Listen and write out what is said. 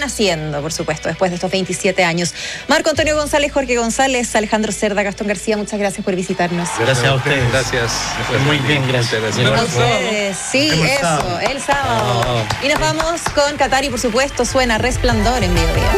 renaciendo, por supuesto, después de estos 27 años. Marco Antonio González, Jorge González, Alejandro Cerda, Gastón García, muchas gracias por visitarnos. Gracias a ustedes. Gracias. Muy bien, gracias. Sí, eso, el sábado. Y nos vamos con Qatar y por supuesto suena Resplandor en Bio Bio.